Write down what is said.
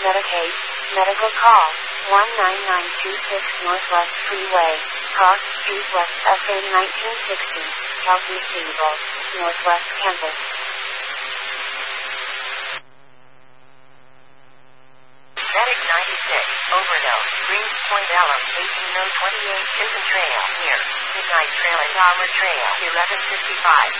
Medicaid, medical call, 19926 Northwest Freeway, Cross Street West, SA 1960, Healthy Stable, Northwest Campus. Medic 96, overdose, Greens Point Elm, 18028 Chisholm Trail, near Midnight Trail and Armor Trail, 1155.